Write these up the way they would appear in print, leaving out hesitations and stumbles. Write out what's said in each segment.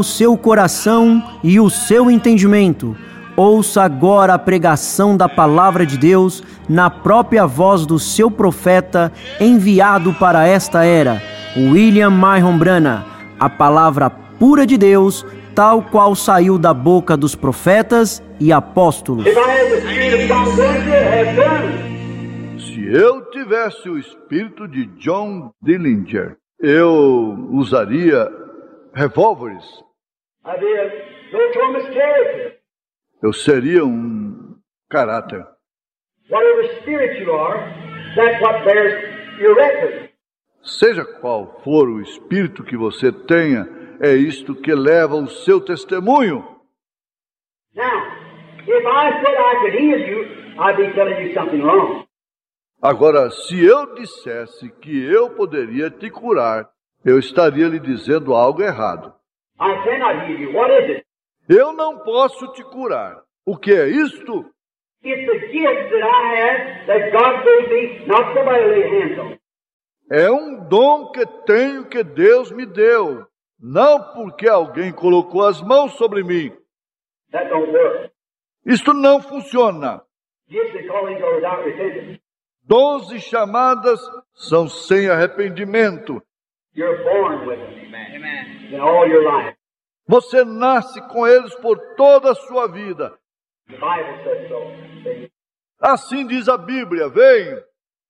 o seu coração e o seu entendimento. Ouça agora a pregação da Palavra de Deus na própria voz do seu profeta enviado para esta era, William Marion Branham, a palavra pura de Deus, tal qual saiu da boca dos profetas e apóstolos. Se eu tivesse o espírito de John Dillinger, eu usaria revólveres. Eu seria um caráter. Seja qual for o espírito que você tenha, é isto que leva o seu testemunho. Agora, se eu dissesse que eu poderia te curar, eu estaria lhe dizendo algo errado. Eu não posso te curar. O que é isto? É um dom que tenho que Deus me deu, não porque alguém colocou as mãos sobre mim. Isto não funciona. Dons e chamadas são sem arrependimento. Você nasce com eles por toda a sua vida. Assim diz a Bíblia, vem.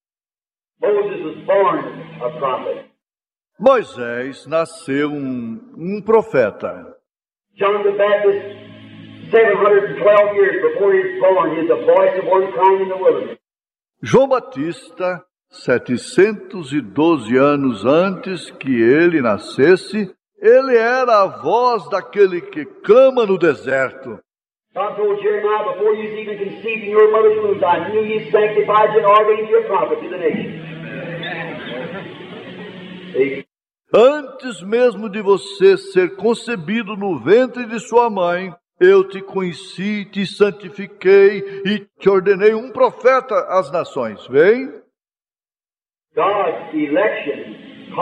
Moisés nasceu um profeta. John the Baptist, 712 years before he was born, is the voice of one crying in the wilderness. João Batista, 712 anos antes que ele nascesse, ele era a voz daquele que clama no deserto. God told Jeremiah, before you was even conceived in your mother's womb, I knew you, sanctified you, and ordained you a prophet to the nation. Antes mesmo de você ser concebido no ventre de sua mãe, eu te conheci, te santifiquei e te ordenei um profeta às nações. Vem? God's election,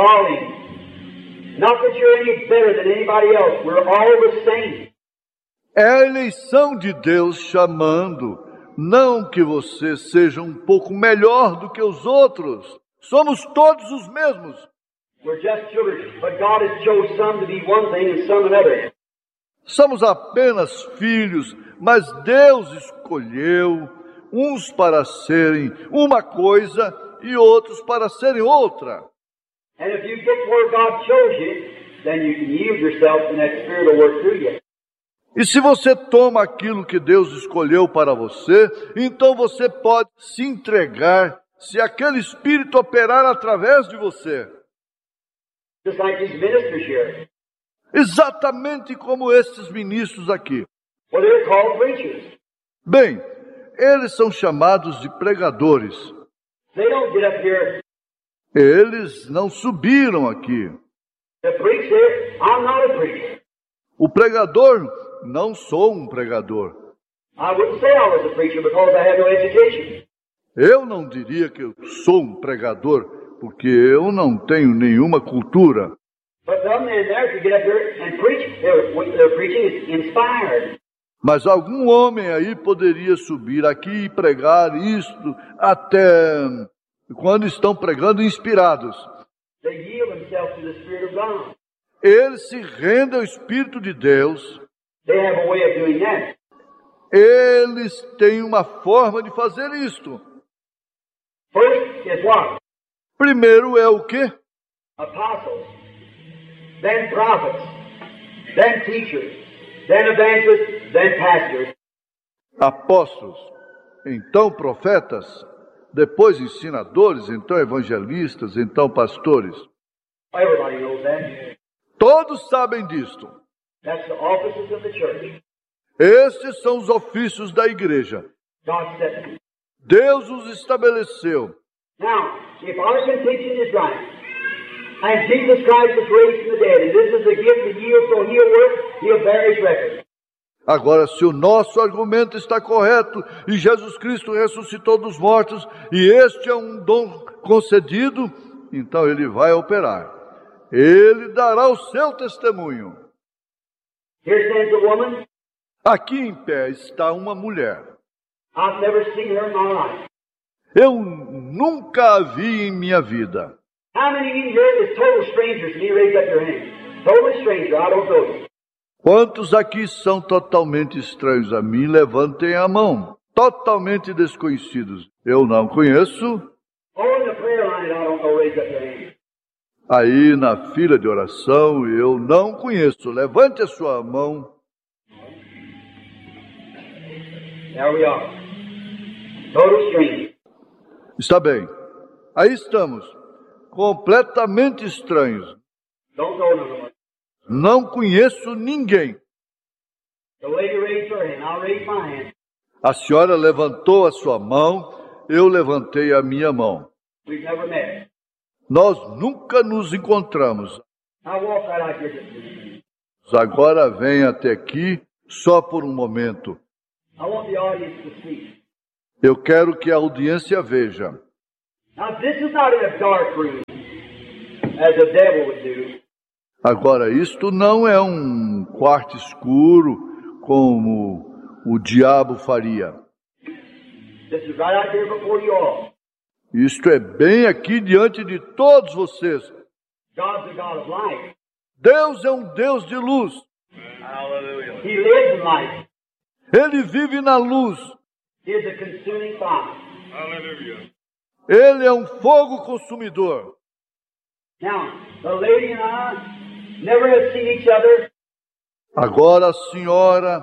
calling, not that you're any better than anybody else, we're all the same. É a eleição de Deus chamando, não que você seja um pouco melhor do que os outros. Somos todos os mesmos. We're just children, but God has chose some to be one thing and some another. Somos apenas filhos, mas Deus escolheu uns para serem uma coisa e outros para serem outra. And if you get where God chose you, then you can yield yourself and that Spirit will work through you. E se você toma aquilo que Deus escolheu para você, então você pode se entregar se aquele Espírito operar através de você. Just like these ministers here. Exatamente como estes ministros aqui. Well, they're called preachers. Bem, eles são chamados de pregadores. They don't get up here. Eles não subiram aqui. The preacher, I'm not a preacher. O pregador, não sou um pregador. I wouldn't say I was a preacher because I have no education. Eu não diria que eu sou um pregador, porque eu não tenho nenhuma cultura. But some men there to get up here and preach, their preaching is inspired. Mas algum homem aí poderia subir aqui e pregar isto até quando estão pregando inspirados. They yield themselves to the Spirit of God. Eles se rendem ao Espírito de Deus. They have a way of doing that. Eles têm uma forma de fazer isto. First is what? Primeiro é o quê? Apostles, then prophets, then teachers, then evangelists, then pastors. Apóstolos, então profetas, depois ensinadores, então evangelistas, então pastores. Everybody knows that. Todos sabem disto. That's the offices of the church. Estes são os ofícios da igreja. God set them. Deus os estabeleceu. Now, if our contention is right, and Jesus Christ was raised from the dead, and this is the gift that yields, so he'll work, he'll bear his record. Agora, se o nosso argumento está correto e Jesus Cristo ressuscitou dos mortos e este é um dom concedido, então ele vai operar. Ele dará o seu testemunho. Here stands a woman. Aqui em pé está uma mulher. I've never seen her in my life. Eu nunca a vi em minha vida. How many of you here is total strangers to me? Raise up your hand. Totally stranger. I don't know you. Quantos aqui são totalmente estranhos a mim? Levantem a mão. Totalmente desconhecidos. Eu não conheço. Oh, in the prayer line, I don't know. Raise up your hand. Aí na fila de oração, eu não conheço. Levante a sua mão. There we are. Total stranger. Está bem. Aí estamos. Completamente estranhos. Don't know no one. Não conheço ninguém. The lady raised her hand. I'll raise my hand. A senhora levantou a sua mão, eu levantei a minha mão. We've never met. Nós nunca nos encontramos. I'll walk right out here just a minute. Agora vem até aqui só por um momento. I want the audience to see. Eu quero que a audiência veja. Now, this is not in a dark room, as the devil would do. Agora, isto não é um quarto escuro como o diabo faria. This is right out here before you all. Isto é bem aqui diante de todos vocês. God's a God of light. Deus é um Deus de luz. Hallelujah. He lives in light. Ele vive na luz. He is a consuming fire. Hallelujah. Ele é um fogo consumidor. Now, the lady and I never have seen each other. Agora a senhora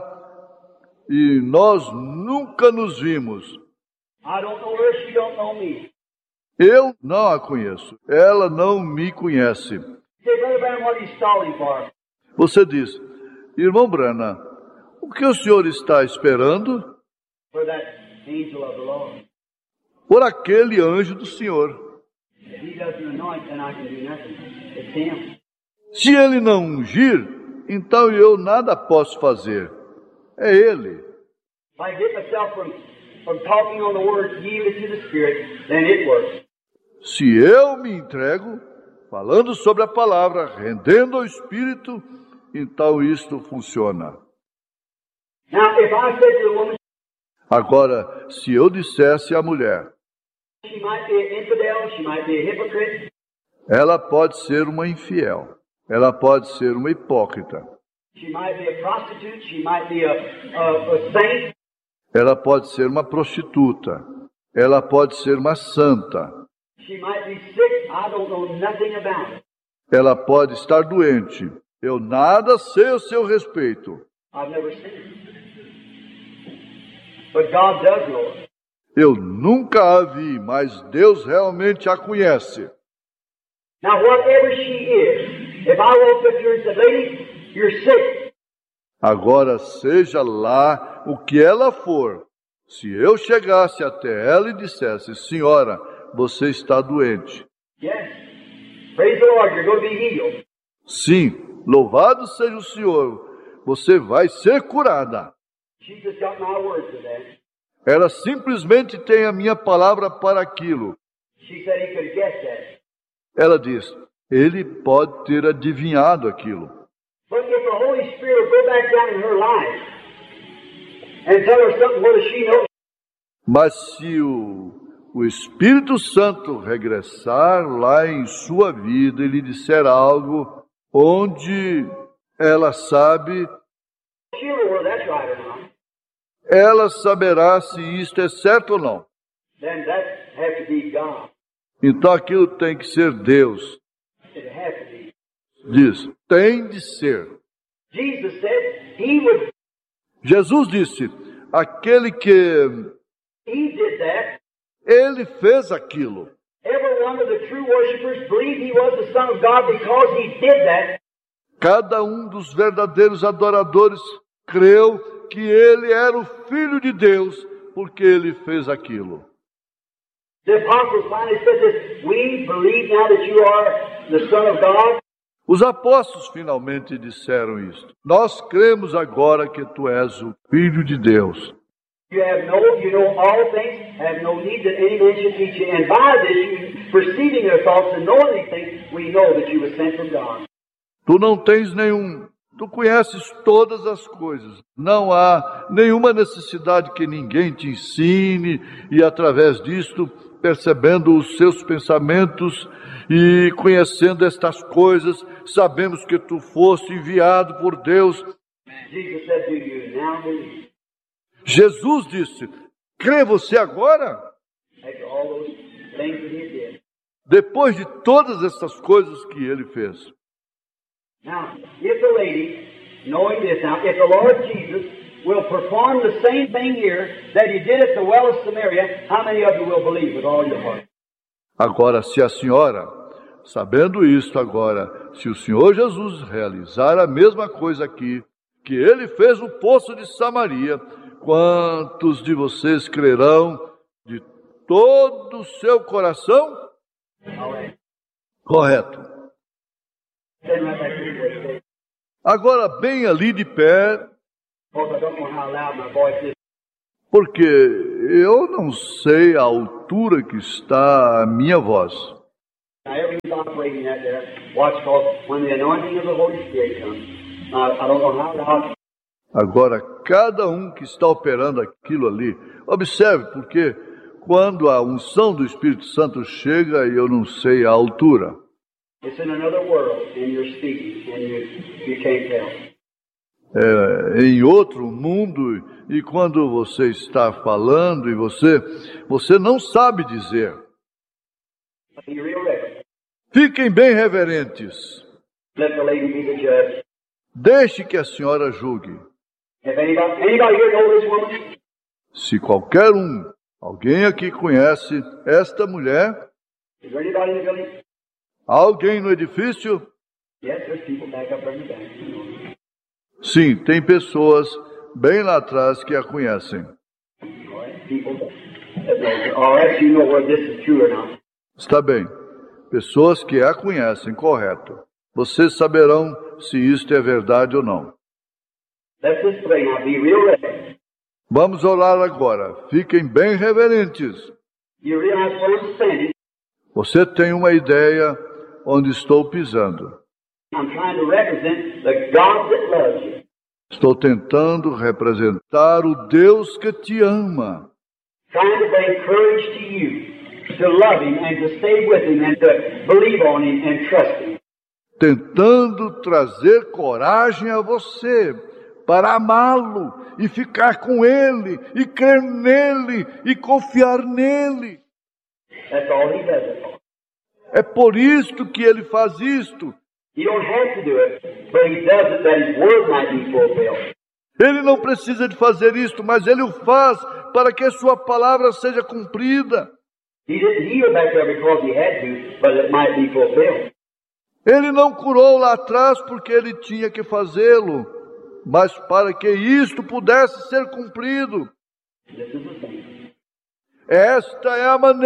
e nós nunca nos vimos. I don't know her, she don't know me. Eu não a conheço. Ela não me conhece. Say, Brother Branham, what are you stalling for? Você diz, irmão Branham, o que o senhor está esperando? For that angel of the Lord. Por aquele anjo do Senhor. If he doesn't anoint, then I can do nothing. It's him. Se ele não ungir, então eu nada posso fazer. É ele. If I get myself from talking on the word, yielded to the Spirit, then it works. Se eu me entrego, falando sobre a palavra, rendendo ao Espírito, então isto funciona. Now, if I said to the woman, Agora, se eu dissesse à mulher, she might be an infidel, she might be a hypocrite, ela pode ser uma infiel, ela pode ser uma hipócrita, she might be a prostitute, she might be a saint, ela pode ser uma prostituta, ela pode ser uma santa, she might be sick, I don't know nothing about it. ela pode estar doente, eu nada sei a seu respeito. I've never seen it. But God does know it. Eu nunca a vi, mas Deus realmente a conhece. Now, whatever she is, if I walked up here and said, lady, you're sick. Agora, seja lá o que ela for, se eu chegasse até ela e dissesse, senhora, você está doente. Yes. Praise the Lord, you're going to be healed. Sim, louvado seja o Senhor, você vai ser curada. She just got my word for that. Ela simplesmente tem a minha palavra para aquilo. She said he could guess that. Ela diz, ele pode ter adivinhado aquilo. But if the Holy Spirit will go back down in her life and tell her something, what does she know? Mas se o Espírito Santo regressar lá em sua vida e lhe disser algo onde ela sabe, She'll know whether that's right or not. ela saberá se isto é certo ou não. Then that has to be God. Então aquilo tem que ser Deus. It has to be. Diz, tem de ser. Jesus said he would. Jesus disse, aquele que He did that. ele fez aquilo. Every one of the true worshipers believed he was the Son of God because he did that. Cada um dos verdadeiros adoradores creu que ele era o Filho de Deus porque ele fez aquilo. The apostles finally said this, we believe now that you are the Son of God. Os apóstolos finalmente disseram isto. Nós cremos agora que tu és o Filho de Deus. You know all things, have no need that any man should teach you. And by this, you perceiving their thoughts and knowing these things, we know that you were sent from God. Tu não tens nenhum Tu conheces todas as coisas. Não há nenhuma necessidade que ninguém te ensine e, através disto, percebendo os seus pensamentos e conhecendo estas coisas, sabemos que tu foste enviado por Deus. Jesus disse, crê você agora? Depois de todas essas coisas que ele fez. Now, if the lady, knowing this now, if the Lord Jesus will perform the same thing here that He did at the well of Samaria, how many of you will believe with all your heart? Agora, se a senhora, sabendo isto agora, se o Senhor Jesus realizar a mesma coisa aqui, que Ele fez no poço de Samaria, quantos de vocês crerão de todo o seu coração? Correto. Agora, bem ali de pé, porque eu não sei a altura que está a minha voz. Agora, cada um que está operando aquilo ali, observe, porque quando a unção do Espírito Santo chega, eu não sei a altura. It's in another world, and you're speaking, and you can't tell. É em outro mundo, e quando você está falando, e você não sabe dizer. Fiquem bem reverentes. Let the lady be the judge. Deixe que a senhora julgue. If anybody here knows this woman? Se qualquer alguém aqui conhece esta mulher, Is there anybody in the building? alguém no edifício? Yes, there's people back up in the back. Sim, tem pessoas bem lá atrás que a conhecem. All right, people that know. All right, you know whether this is true or not. Está bem. Pessoas que a conhecem, correto. Vocês saberão se isto é verdade ou não. Let's just pray now. Be real reverent. Vamos orar agora. Fiquem bem reverentes. You realize where I'm standing? Você tem uma ideia onde estou pisando. I'm trying to represent the God that loves you. Estou tentando representar o Deus que te ama. Trying to bring courage to you to love Him and to stay with Him and to believe on Him and trust Him. Tentando trazer coragem a você para amá-lo e ficar com Ele e crer nele e confiar nele. That's all He does it for. É por isto que Ele faz isto. You don't have to do it, but He does it that His word might be fulfilled. Ele não precisa de fazer isto, mas Ele o faz para que a sua palavra seja cumprida. He didn't heal back there because He had to, but it might be fulfilled. Ele não curou lá atrás porque Ele tinha que fazê-lo, mas para que isto pudesse ser cumprido. This is the thing. Esta é a maneira